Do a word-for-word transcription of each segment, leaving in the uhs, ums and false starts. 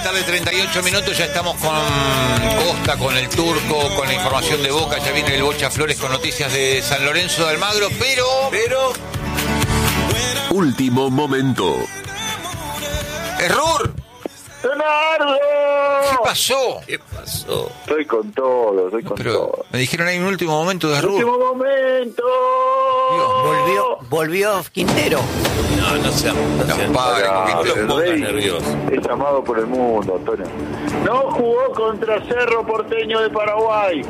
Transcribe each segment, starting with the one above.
la tarde, treinta y ocho minutos. Ya estamos con Costa, con el Turco, con la información de Boca. Ya viene el Bocha Flores con noticias de San Lorenzo de Almagro. Pero, pero... Último momento. ¡Error! ¡Leonardo! ¿Qué pasó? ¿Qué pasó? Estoy con todo, estoy con Pero todo. me dijeron ahí un último momento de error. ¡Último momento! Volvió, volvió Quintero. No, no sean, no No, sean, padre, Pará, que no los el pongas rey nerviosos. es amado por el mundo, Antonio. No jugó contra Cerro Porteño de Paraguay.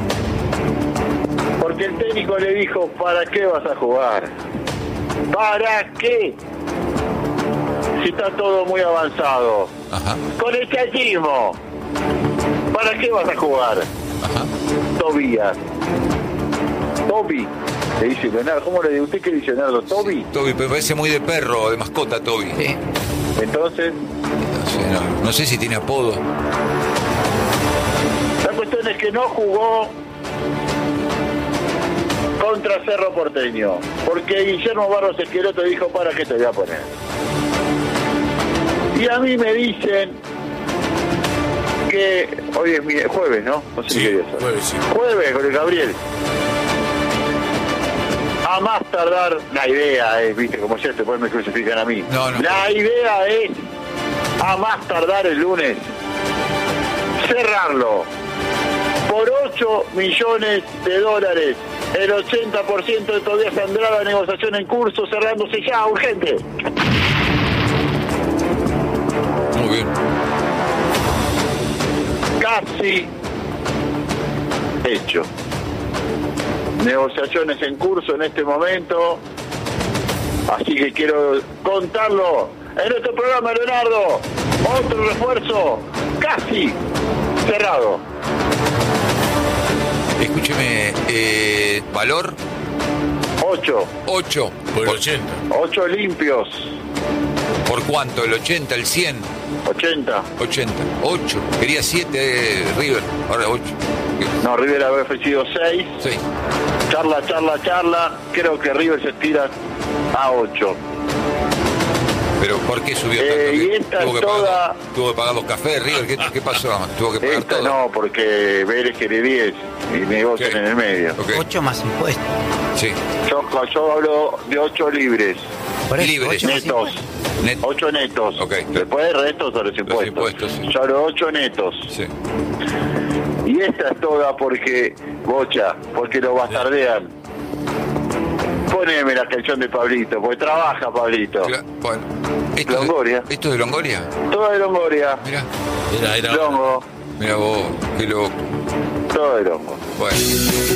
Porque el técnico le dijo, ¿para qué vas a jugar? ¿Para qué? Si está todo muy avanzado. Ajá, Con el chavismo. ¿Para qué vas a jugar? ajá. Tobías. Toby. Le dice Leonardo. ¿Cómo le dice usted? ¿Qué dice Leonardo? Toby. Toby, pero parece muy de perro, de mascota, Toby. Sí. Entonces, No sé, no, no sé si tiene apodo. la cuestión es que no jugó contra Cerro Porteño. Porque Guillermo Barros Esqueloto dijo, ¿para qué te voy a poner? Y a mí me dicen que hoy es mi jueves, ¿no? No sé Sí, qué día es. jueves, sí. Jueves con el Gabriel. A más tardar, la idea es, viste, como ya después me crucifican a mí. No, no. La idea es, a más tardar el lunes, cerrarlo por ocho millones de dólares. El ochenta por ciento de Tobias Andrada, negociación en curso, cerrándose ya, urgente. Muy bien. Casi hecho. Negociaciones en curso en este momento. Así que quiero contarlo en nuestro programa, Leonardo. Otro refuerzo casi cerrado. Escúcheme, eh, valor Ocho. ocho. Por el ¿Por, ochenta. Ocho limpios. ¿Por cuánto? ¿El ochenta, el cien? Ochenta. ochenta. ocho. Quería siete, eh, River. Ahora ocho. No, River había ofrecido seis. Sí. Charla, charla, charla. Creo que River se tira a ocho. Pero ¿por qué subió Eh, tanto? y ¿Qué- esta ¿Tuvo, que toda- pagar, ¿Tuvo que pagar los cafés, River? ¿Qué, qué pasó? ¿Tuvo que pagar Esta todo? no, porque Vélez quiere diez y negocian Ok. en el medio. Ok, Ocho más impuestos. sí. Yo, yo hablo de ocho libres, Por eso, Libres. ocho más netos. impuestos. Net- Ocho netos. Ok. Después el resto son los impuestos. impuestos, sí. Yo hablo de ocho netos. Sí. Y esta es toda porque, Bocha, porque lo bastardean. Poneme la canción de Pablito, porque trabaja Pablito. Cla- Bueno, esto, Longoria. Es, ¿Esto es de Longoria? Todo de Longoria. Mirá, Era, era. Longo. mirá vos, qué loco. Todo de Longo. Bueno.